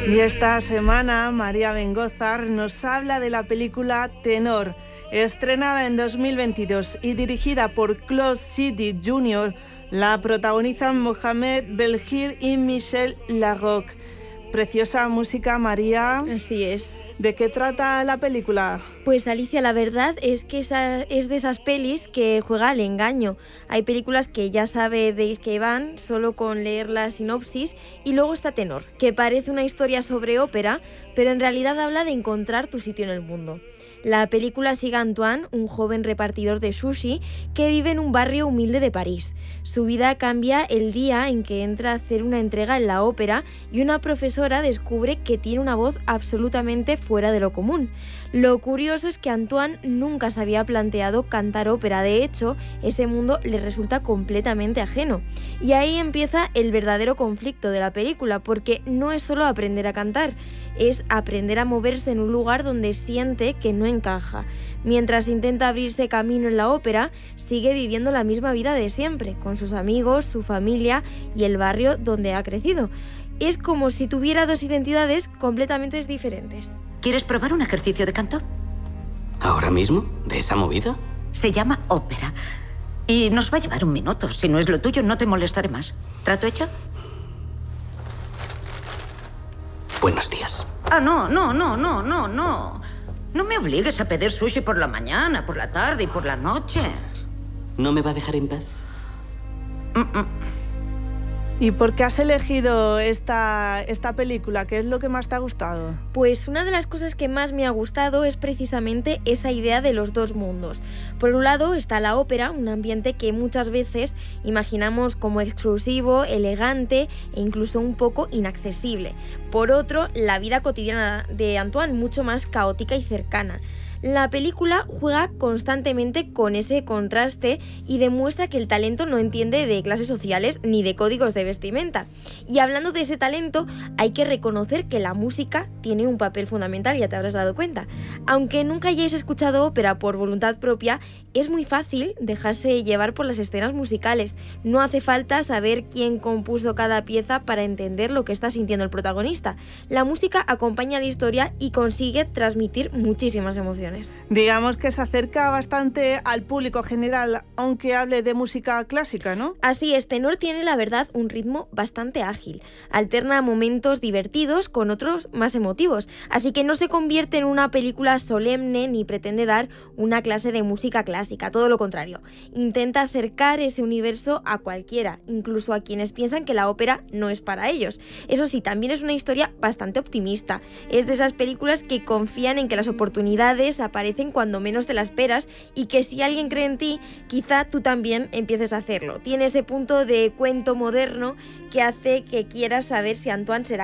Y esta semana María Bengózar nos habla de la película Tenor, estrenada en 2022 y dirigida por Claude Zidi Jr. La protagonizan Mohamed Belghir y Michel Larocque. Preciosa música, María. Así es. ¿De qué trata la película? Pues Alicia, la verdad es que esa es de esas pelis que juega al engaño. Hay películas que ya sabe de qué van solo con leer la sinopsis, y luego está Tenor, que parece una historia sobre ópera, pero en realidad habla de encontrar tu sitio en el mundo. La película sigue a Antoine, un joven repartidor de sushi que vive en un barrio humilde de París. Su vida cambia el día en que entra a hacer una entrega en la ópera y una profesora descubre que tiene una voz absolutamente fuera de lo común. Lo curioso es que Antoine nunca se había planteado cantar ópera, de hecho, ese mundo le resulta completamente ajeno. Y ahí empieza el verdadero conflicto de la película, porque no es solo aprender a cantar, es aprender a moverse en un lugar donde siente que no encaja. Mientras intenta abrirse camino en la ópera, sigue viviendo la misma vida de siempre, con sus amigos, su familia y el barrio donde ha crecido. Es como si tuviera dos identidades completamente diferentes. ¿Quieres probar un ejercicio de canto? ¿Ahora mismo? ¿De esa movida? Se llama ópera. Y nos va a llevar 1 minuto. Si no es lo tuyo, no te molestaré más. ¿Trato hecho? Buenos días. No. No me obligues a pedir sushi por la mañana, por la tarde y por la noche. ¿No me va a dejar en paz? ¿Y por qué has elegido esta película? ¿Qué es lo que más te ha gustado? Pues una de las cosas que más me ha gustado es precisamente esa idea de los dos mundos. Por un lado está la ópera, un ambiente que muchas veces imaginamos como exclusivo, elegante e incluso un poco inaccesible. Por otro, la vida cotidiana de Antoine, mucho más caótica y cercana. La película juega constantemente con ese contraste y demuestra que el talento no entiende de clases sociales ni de códigos de vestimenta. Y hablando de ese talento, hay que reconocer que la música tiene un papel fundamental, ya te habrás dado cuenta. Aunque nunca hayáis escuchado ópera por voluntad propia, es muy fácil dejarse llevar por las escenas musicales. No hace falta saber quién compuso cada pieza para entender lo que está sintiendo el protagonista. La música acompaña la historia y consigue transmitir muchísimas emociones. Digamos que se acerca bastante al público general, aunque hable de música clásica, ¿no? Así es, Tenor tiene, la verdad, un ritmo bastante ágil. Alterna momentos divertidos con otros más emotivos, así que no se convierte en una película solemne ni pretende dar una clase de música clásica, todo lo contrario. Intenta acercar ese universo a cualquiera, incluso a quienes piensan que la ópera no es para ellos. Eso sí, también es una historia bastante optimista. Es de esas películas que confían en que las oportunidades aparecen cuando menos te la esperas y que si alguien cree en ti, quizá tú también empieces a hacerlo. Tiene ese punto de cuento moderno que hace que quieras saber si Antoine será